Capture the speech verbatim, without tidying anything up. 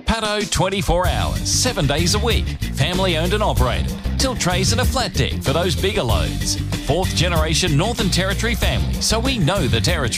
Paddo twenty-four hours, seven days a week. Family owned and operated. Tilt trays and a flat deck for those bigger loads. Fourth generation Northern Territory family, so we know the territory.